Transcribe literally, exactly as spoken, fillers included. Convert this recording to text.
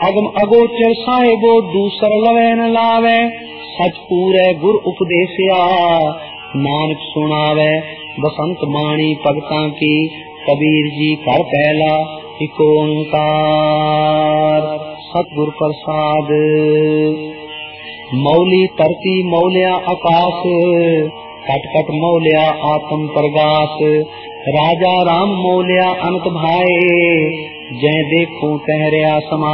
अगम अगोचर साहेबो दूसर लवे न लावे, सच पूरे गुर उपदेसिया नानक सुनावे। बसंत माणी भगतां की कबीर जी कर पहला एक ओंकार। सतगुर प्रसाद। मौली धरती मौलिया आकाश, कट कट मौलिया आत्म प्रगास। राजा राम मौलिया अनंत भाए, जय देखूं तहरिया समा